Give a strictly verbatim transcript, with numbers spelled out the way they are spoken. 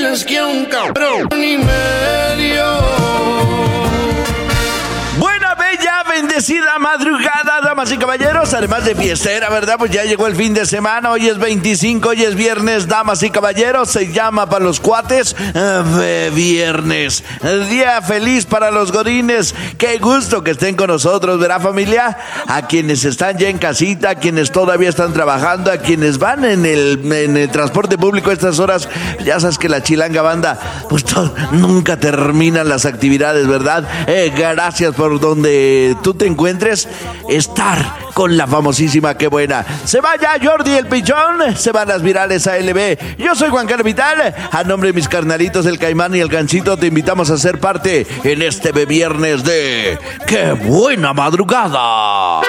tienes que un cabrón y medio. Buena, bella, bendecida madrugada, damas y caballeros. Además de fiestera, ¿verdad? Pues ya llegó el fin de semana. Hoy es veinticinco, hoy es viernes, damas y caballeros. Se llama para los cuates eh, viernes. Día feliz para los godines. Qué gusto que estén con nosotros, ¿verdad, familia? A quienes están ya en casita, a quienes todavía están trabajando, a quienes van en el, en el transporte público a estas horas. Ya sabes que la chilanga banda, pues to- nunca terminan las actividades, ¿verdad? Eh, gracias por donde tú te encuentres, estar con la famosísima Qué Buena. Se va ya Jordi el Pichón, se van las virales A L B. Yo soy Juan Carlos Vital, a nombre de mis carnalitos el Caimán y el Ganchito te invitamos a ser parte en este viernes de Qué Buena Madrugada.